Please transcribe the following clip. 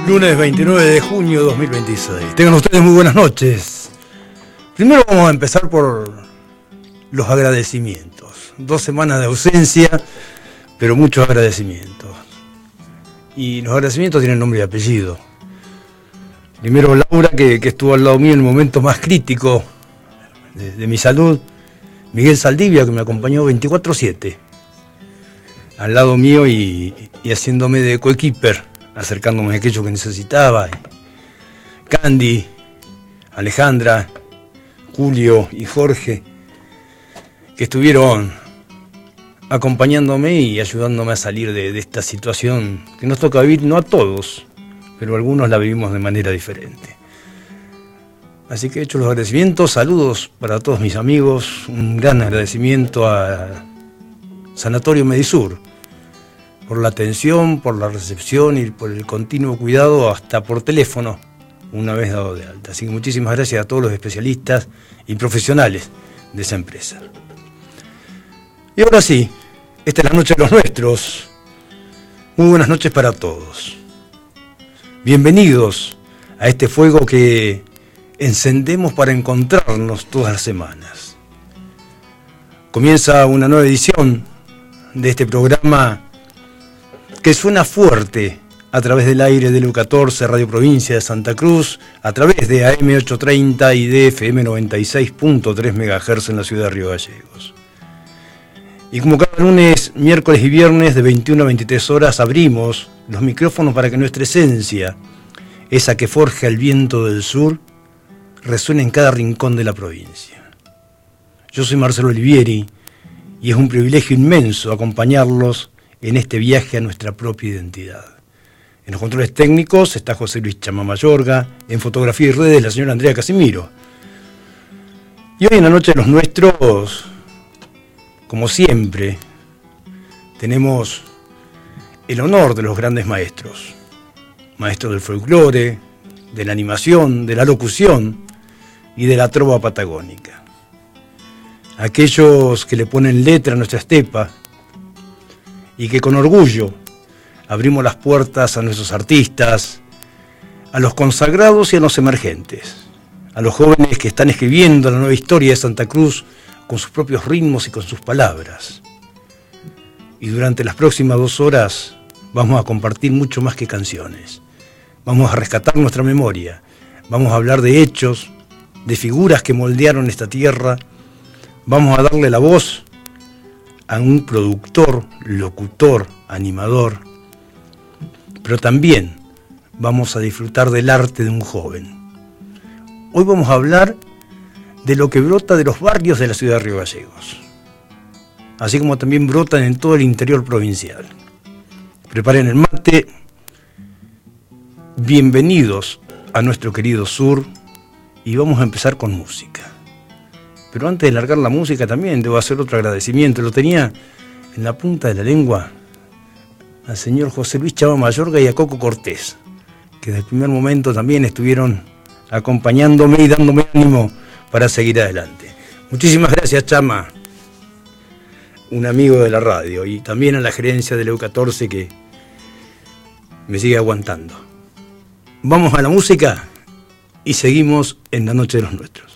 Lunes 29 de junio de 2026. Tengan ustedes muy buenas noches. Primero vamos a empezar por los agradecimientos. 2 semanas de ausencia, pero muchos agradecimientos. Y los agradecimientos tienen nombre y apellido. Primero Laura, que estuvo al lado mío en el momento más crítico de mi salud. Miguel Saldivia, que me acompañó 24/7. Al lado mío y haciéndome de coequiper, acercándome a aquello que necesitaba. Candy, Alejandra, Julio y Jorge, que estuvieron acompañándome y ayudándome a salir de esta situación que nos toca vivir, no a todos, pero algunos la vivimos de manera diferente. Así que he hecho los agradecimientos, saludos para todos mis amigos, un gran agradecimiento a Sanatorio Medisur, por la atención, por la recepción y por el continuo cuidado hasta por teléfono, una vez dado de alta. Así que muchísimas gracias a todos los especialistas y profesionales de esa empresa. Y ahora sí, esta es la noche de los nuestros. Muy buenas noches para todos. Bienvenidos a este fuego que encendemos para encontrarnos todas las semanas. Comienza una nueva edición de este programa que suena fuerte a través del aire de LU14, Radio Provincia de Santa Cruz, a través de AM830 y de FM 96.3 MHz en la ciudad de Río Gallegos. Y como cada lunes, miércoles y viernes de 21 a 23 horas abrimos los micrófonos para que nuestra esencia, esa que forja el viento del sur, resuene en cada rincón de la provincia. Yo soy Marcelo Olivieri y es un privilegio inmenso acompañarlos en este viaje a nuestra propia identidad. En los controles técnicos está José Luis Chama Mayorga, en fotografía y redes la señora Andrea Casimiro. Y hoy en la noche de los nuestros, como siempre, tenemos el honor de los grandes maestros. Maestros del folclore, de la animación, de la locución y de la trova patagónica. Aquellos que le ponen letra a nuestra estepa y que con orgullo abrimos las puertas a nuestros artistas, a los consagrados y a los emergentes, a los jóvenes que están escribiendo la nueva historia de Santa Cruz con sus propios ritmos y con sus palabras. Y durante las próximas 2 horas vamos a compartir mucho más que canciones. Vamos a rescatar nuestra memoria, vamos a hablar de hechos, de figuras que moldearon esta tierra, vamos a darle la voz a un productor, locutor, animador, pero también vamos a disfrutar del arte de un joven. Hoy vamos a hablar de lo que brota de los barrios de la ciudad de Río Gallegos, así como también brotan en todo el interior provincial. Preparen el mate, bienvenidos a nuestro querido sur y vamos a empezar con música. Pero antes de largar la música también debo hacer otro agradecimiento. Lo tenía en la punta de la lengua al señor José Luis Chama Mayorga y a Coco Cortés, que desde el primer momento también estuvieron acompañándome y dándome ánimo para seguir adelante. Muchísimas gracias, Chama, un amigo de la radio, y también a la gerencia del LU14 que me sigue aguantando. Vamos a la música y seguimos en la noche de los nuestros.